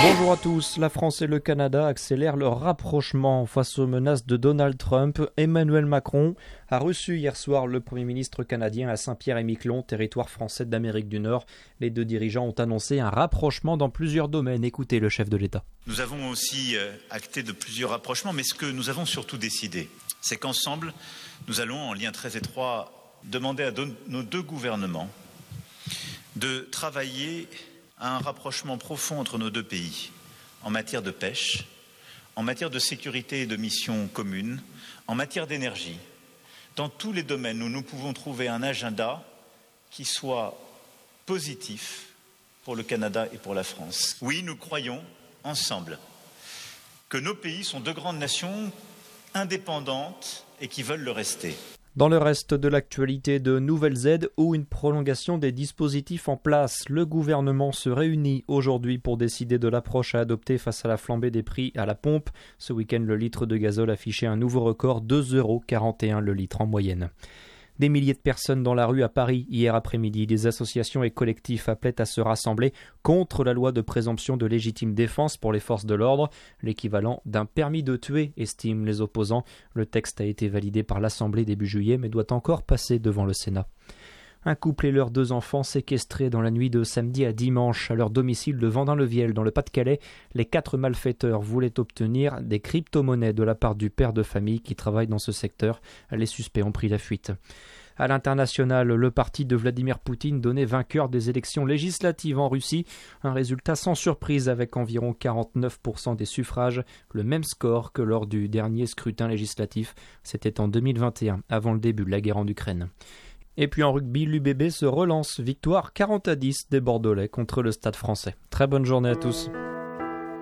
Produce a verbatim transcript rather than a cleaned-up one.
Bonjour à tous, la France et le Canada accélèrent leur rapprochement face aux menaces de Donald Trump. Emmanuel Macron a reçu hier soir le Premier ministre canadien à Saint-Pierre-et-Miquelon, territoire français d'Amérique du Nord. Les deux dirigeants ont annoncé un rapprochement dans plusieurs domaines. Écoutez le chef de l'État. Nous avons aussi acté de plusieurs rapprochements, mais ce que nous avons surtout décidé, c'est qu'ensemble, nous allons, en lien très étroit, demander à nos deux gouvernements de travailler à un rapprochement profond entre nos deux pays en matière de pêche, en matière de sécurité et de missions communes, en matière d'énergie. Dans tous les domaines où nous pouvons trouver un agenda qui soit positif pour le Canada et pour la France. Oui, nous croyons ensemble que nos pays sont deux grandes nations indépendantes et qui veulent le rester. Dans le reste de l'actualité, de nouvelles aides ou une prolongation des dispositifs en place, le gouvernement se réunit aujourd'hui pour décider de l'approche à adopter face à la flambée des prix à la pompe. Ce week-end, le litre de gazole affichait un nouveau record, deux euros quarante et un le litre en moyenne. Des milliers de personnes dans la rue à Paris hier après-midi. Des associations et collectifs appelaient à se rassembler contre la loi de présomption de légitime défense pour les forces de l'ordre, l'équivalent d'un permis de tuer, estiment les opposants. Le texte a été validé par l'Assemblée début juillet, mais doit encore passer devant le Sénat. Un couple et leurs deux enfants séquestrés dans la nuit de samedi à dimanche à leur domicile de Vendin-le-Viel dans le Pas-de-Calais. Les quatre malfaiteurs voulaient obtenir des crypto-monnaies de la part du père de famille qui travaille dans ce secteur. Les suspects ont pris la fuite. À l'international, le parti de Vladimir Poutine donnait vainqueur des élections législatives en Russie. Un résultat sans surprise avec environ quarante-neuf pour cent des suffrages, le même score que lors du dernier scrutin législatif. C'était en deux mille vingt et un, avant le début de la guerre en Ukraine. Et puis en rugby, l'U B B se relance. Victoire quarante à dix des Bordelais contre le Stade français. Très bonne journée à tous.